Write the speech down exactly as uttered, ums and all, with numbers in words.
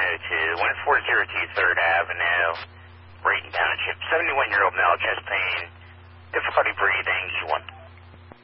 oh two, one four zero two third Avenue, Brayton Township. seventy-one-year-old male, chest pain, difficulty breathing, E one.